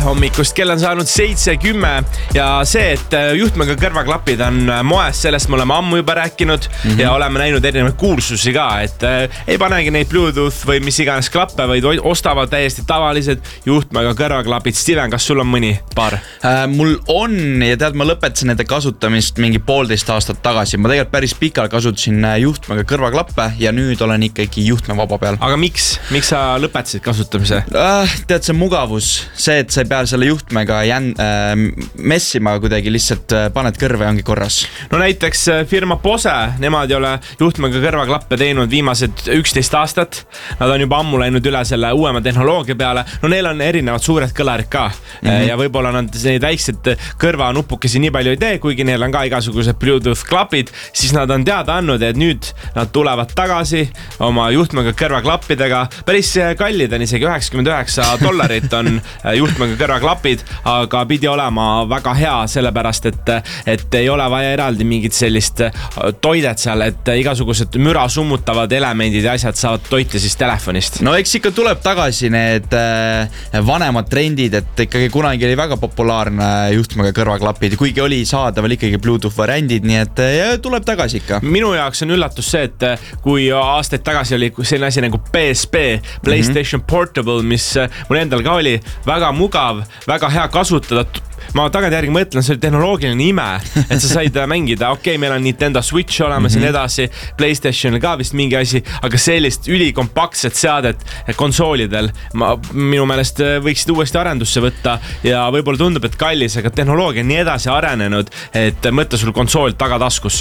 hommikust, kell on saanud 7:10 ja see, et juhtmega kõrvaklapid on moes, sellest me oleme ammu juba rääkinud ja oleme näinud erinevaid kursusi ka, et ei panegi neid Bluetooth või mis iganes klappe, vaid ostavad täiesti tavalised juhtmega kõrvaklapid. Steven, kas sul on mõni paar? Mul on ja tead, ma lõpetasin nende kasutamist mingi 1,5 aastat tagasi. Ma tegelikult päris pikalt kasutasin juhtmega kõrvaklappe ja nüüd olen ikkagi juhtmevaba peal. Aga miks sa lõpetasid kasutamise? Tead, see mugavus, see, et sa ei pea selle juhtmega messima kuidagi, lihtsalt paned kõrve ja ongi korras. No näiteks firma Bose, nemad ei ole juhtmega kõrvaklappe teinud viimased 11 aastat. Nad on juba ammu läinud üle selle uuema tehnoloogia peale. No neil on erinevad suured kõlarid ka ja võib-olla nad neid väiksed kõrvanupukesi nii palju ei tee, kuigi neil on ka igasugused Bluetooth klapid, siis nad on teada andnud, et nüüd nad tulevad tagasi oma juhtmega kõrvaklappidega. Päris kallid on, isegi $99 on juhtmega kõrvaklapid, aga pidi olema väga hea, sellepärast, et ei ole vaja eraldi mingit sellist toidet seal, et igasugused müra summutavad elemendid ja asjad saavad toita siis telefonist. No eks ikka tuleb tagasi need vanemad trendid, et ikkagi kunagi oli väga populaarne juhtmega kõrvaklapid, kuigi oli saadaval ikkagi Bluetooth variandid, nii et tuleb tagasi ikka. Minu jaoks on üllatus see, et kui aastaid tagasi oli selline asi nagu PSP, PlayStation Portable, mis mul endal ka oli väga mugav, väga hea kasutada. Ma tagantjärgi mõtlen, see oli tehnoloogiline ime, et sa said mängida, meil on Nintendo Switch olemas ja nii edasi, PlayStation ka vist mingi asi, aga sellist ülikompaktset seadet konsoolidel minu meelest võiksid uuesti arendusse võtta ja võib-olla tundub, et kallis, aga tehnoloogia on nii edasi arenenud, et mõtle sul konsool tagataskus.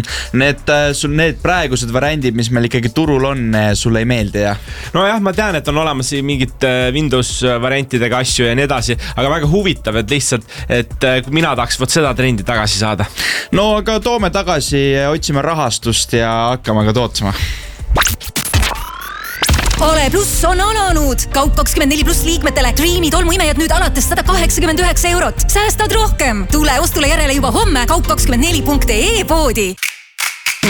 Need praegused variandid, mis meil ikkagi turul on, sulle ei meeldi, jah? No jah, ma tean, et on olemas mingid Windows variantidega asju ja nii edasi, aga väga huvitav, et lihtsalt et mina tahaks seda trendi tagasi saada. No aga toome tagasi, otsime rahastust ja hakkame ka tootsema. Ole Plus on alanud! Kaup24+ liikmetele Dreami tolmuimejad nüüd alates €189. Säästad rohkem! Tule ostule järele juba homme kaup24.ee poodi!